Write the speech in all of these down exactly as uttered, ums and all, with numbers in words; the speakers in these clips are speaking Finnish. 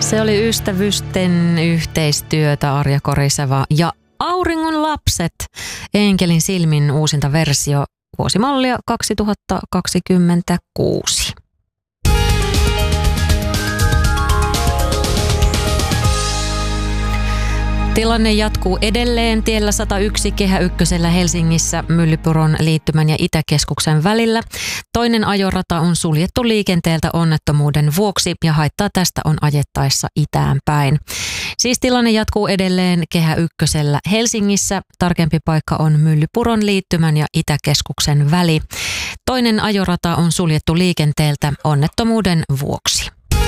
Se oli ystävysten yhteistyötä, Arja Koriseva ja Auringon lapset. Enkelin silmin uusinta versio, vuosimallia kaksituhattakaksikymmentäkuusi. Tilanne jatkuu edelleen tiellä sata yksi Kehä Ykkösellä Helsingissä Myllypuron liittymän ja Itäkeskuksen välillä. Toinen ajorata on suljettu liikenteeltä onnettomuuden vuoksi ja haittaa tästä on ajettaessa itään päin. Siis tilanne jatkuu edelleen Kehä Ykkösellä Helsingissä. Tarkempi paikka on Myllypuron liittymän ja Itäkeskuksen väli. Toinen ajorata on suljettu liikenteeltä onnettomuuden vuoksi.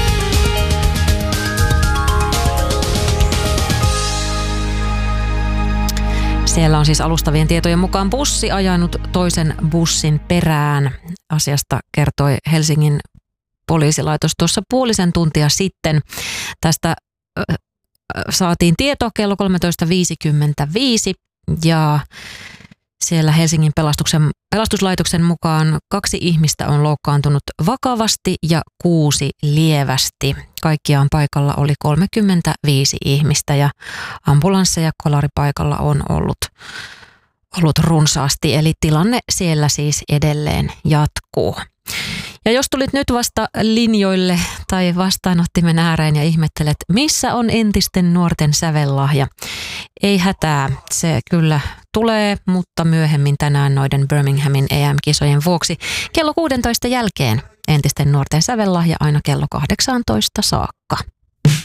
Siellä on siis alustavien tietojen mukaan bussi ajanut toisen bussin perään. Asiasta kertoi Helsingin poliisilaitos tuossa puolisen tuntia sitten. Tästä äh, saatiin tieto kello kolmetoista viisikymmentäviisi ja siellä Helsingin pelastuksen, pelastuslaitoksen mukaan kaksi ihmistä on loukkaantunut vakavasti ja kuusi lievästi. Kaikkiaan paikalla oli kolmekymmentäviisi ihmistä ja ambulansseja kolaripaikalla on ollut, ollut runsaasti. Eli tilanne siellä siis edelleen jatkuu. Ja jos tulit nyt vasta linjoille tai vastaanottimen ääreen ja ihmettelet, missä on entisten nuorten sävellahja, ei hätää, se kyllä tulee, mutta myöhemmin tänään noiden Birminghamin E M-kisojen vuoksi kello kuusitoista jälkeen entisten nuorten sävellahja aina kello kahdeksantoista saakka.